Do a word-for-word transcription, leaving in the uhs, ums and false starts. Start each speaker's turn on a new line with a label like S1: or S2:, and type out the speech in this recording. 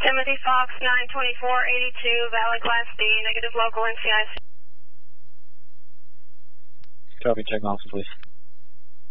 S1: Timothy Fox, nine twenty-four eighty-two, Valley Class D, negative local N C I C.
S2: Copy, check Alpha, please.